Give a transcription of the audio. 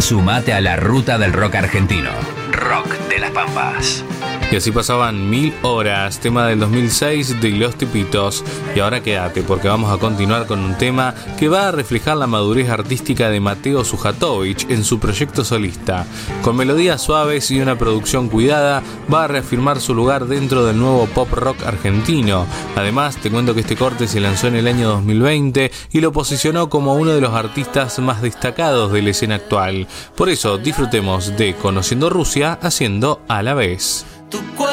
Sumate a la ruta del rock argentino. Rock de las Pampas. Y así pasaban 1000 horas, tema del 2006 de Los Tipitos. Y ahora quédate, porque vamos a continuar con un tema que va a reflejar la madurez artística de Mateo Sujatovich en su proyecto solista. Con melodías suaves y una producción cuidada, va a reafirmar su lugar dentro del nuevo pop rock argentino. Además, te cuento que este corte se lanzó en el año 2020 y lo posicionó como uno de los artistas más destacados de la escena actual. Por eso, disfrutemos de Conociendo Rusia haciendo a la vez.